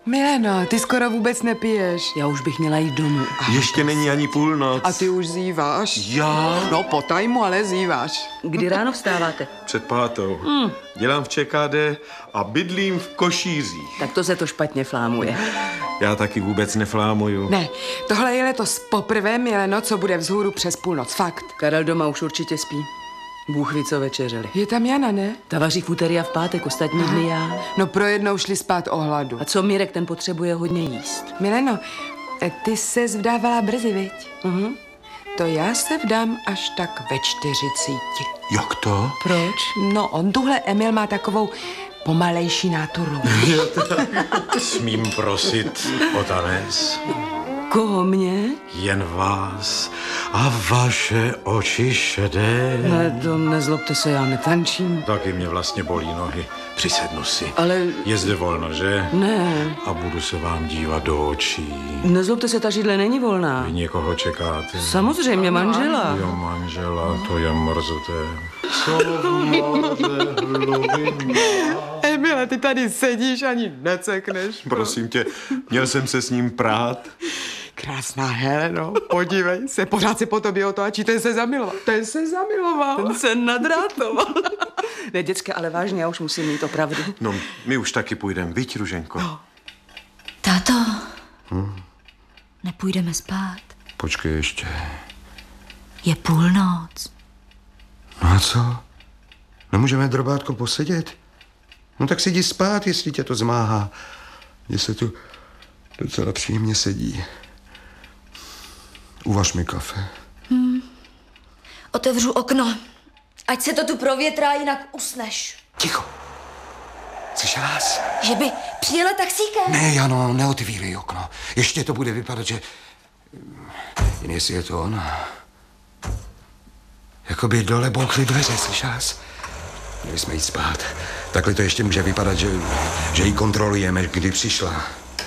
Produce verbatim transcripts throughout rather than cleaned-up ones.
Mileno, ty skoro vůbec nepiješ. Já už bych měla jít domů. Ještě není ani půlnoc. A ty už zíváš? Já? No po tajmu, ale zíváš. Kdy ráno vstáváte? Před pátou. Hmm. Dělám v ČKD a bydlím v Košířích. Tak to se to špatně flámuje. Já taky vůbec neflámuju. Ne, tohle je letos poprvé, Mileno, co bude vzhůru přes půlnoc, fakt. Karel doma už určitě spí. Bůh ví, co večeřeli. Je tam Jana, ne? Ta vaří v úterý a v pátek, ostatní dny já. No pro jednou šli spát o hladu. A co Mirek, ten potřebuje hodně jíst. Mileno, ty se vdávala brzy, viď? Uh-huh. To já se vdám až tak ve čtyřicíti. Jak to? Proč? No, on tuhle Emil má takovou pomalejší náturu. Smím prosit o tanec? Koho mě? Jen vás a vaše oči šedé. Ne, to nezlobte se, já netančím. Taky mě vlastně bolí nohy. Přisednu si. Ale... Je zde volno, že? Ne. A budu se vám dívat do očí. Nezlobte se, ta židle není volná. Vy někoho čekáte? Samozřejmě, manžela. Jo, manžela, to je mrzuté. Co v moře hlubin. Emile, ty tady sedíš, ani necekneš. Prosím tě, měl jsem se s ním prát. Krásná Heleno, podívej se, pořád se po tobě otáčí, ten se zamiloval. Ten se zamiloval. Ten se nadrátoval. Ne, děcka, ale vážně, já už musím mít opravdu. No, my už taky půjdeme, viď, Ruženko? No. Táto, hm? Nepůjdeme spát. Počkej ještě. Je půlnoc. No a co? Nemůžeme, drobátko, posedět? No tak si jdi spát, jestli tě to zmáhá. Mně se tu docela příjemně sedí. Uvař mi kafe. Hmm. Otevřu okno. Ať se to tu provětrá, jinak usneš. Ticho. Slyšela nás? Že by přijela taxíkem? Ne, Jano, neotvírej okno. Ještě to bude vypadat, že... Jen jestli je to ona. Jakoby dole bouchly dveře, slyšela jsi? Měli jsme jít spát. Takhle to ještě může vypadat, že, že ji kontrolujeme, kdy přišla.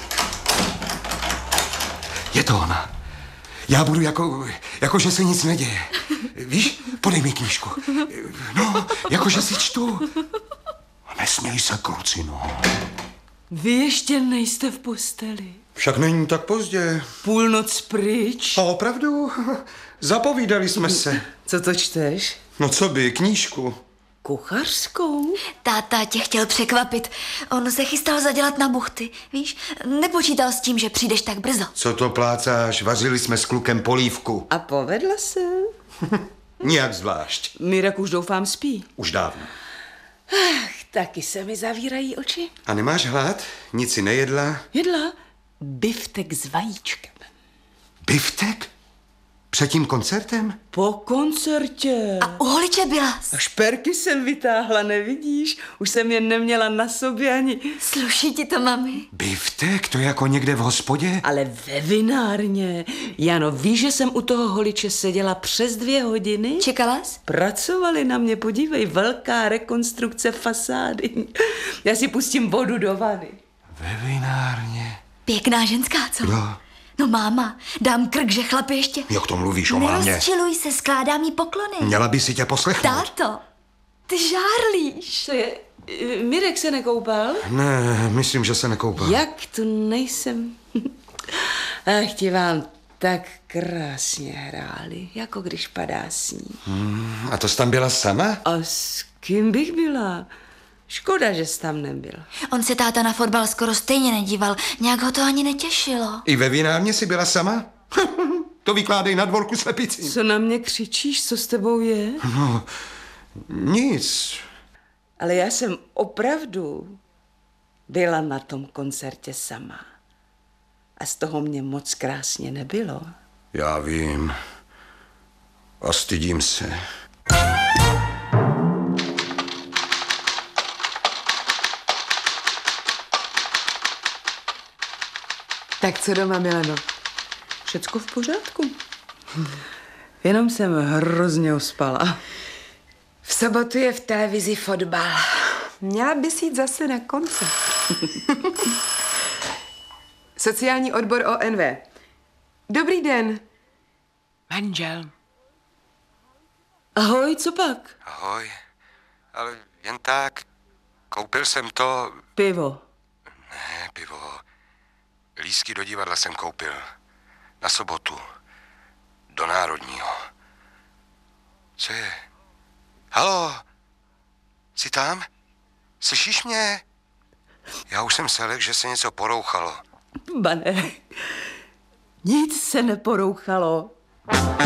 Je to ona. Já budu jako, jako že se nic neděje. Víš, podej mi knížku. No, jako že si čtu. Nesměj se, kluci, no. Vy ještě nejste v posteli. Však není tak pozdě. Půlnoc pryč. A opravdu? Zapovídali jsme se. Co to čteš? No co by, knížku. Kuchařskou? Táta tě chtěl překvapit. On se chystal zadělat na buchty. Víš, nepočítal s tím, že přijdeš tak brzo. Co to plácáš? Vařili jsme s klukem polívku. A povedla se? Nijak zvlášť. Mirek už doufám spí. Už dávno. Ach, taky se mi zavírají oči. A nemáš hlad? Nic si nejedla? Jedla biftek s vajíčkem. Biftek? Před tím koncertem? Po koncertě. A u holiče byla. A šperky jsem vytáhla, nevidíš? Už jsem je neměla na sobě ani... Sluší ti to, mami? Biftek? To je jako někde v hospodě? Ale ve vinárně. Jano, víš, že jsem u toho holiče seděla přes dvě hodiny? Čekala jsi? Pracovali na mě, podívej, velká rekonstrukce fasády. Já si pustím vodu do vany. Ve vinárně. Pěkná ženská, co? Jo. No máma, dám krk, že chlap ještě... Jak to mluvíš o mámě? Nerozčiluj se, skládám jí poklony. Měla by si tě poslechnout. Táto, ty žárlíš. To je... Mirek se nekoupal? Ne, myslím, že se nekoupal. Jak to nejsem? Ach, ti vám tak krásně hráli, jako když padá sníh. Hmm, a to jsi tam byla sama? A s kým bych byla? Škoda, že jsi tam nebyl. On se táta na fotbal skoro stejně nedíval, nějak ho to ani netěšilo. I ve vinárně jsi byla sama? To vykládej na dvorku slepici. Co na mě křičíš, co s tebou je? No, nic. Ale já jsem opravdu byla na tom koncertě sama. A z toho mě moc krásně nebylo. Já vím. A stydím se. Tak co doma, Mileno? Všecko v pořádku. Jenom jsem hrozně uspala. V sobotu je v televizi fotbal. Měla bys jít zase na koncert. Sociální odbor O N V. Dobrý den. Manžel. Ahoj, co pak? Ahoj, ale jen tak. Koupil jsem to... Pivo. Ne, pivo. Lístky do divadla jsem koupil. Na sobotu. Do Národního. Co je? Haló? Jsi tam? Slyšíš mě? Já už jsem se lekl, že se něco porouchalo. Pane, nic se neporouchalo.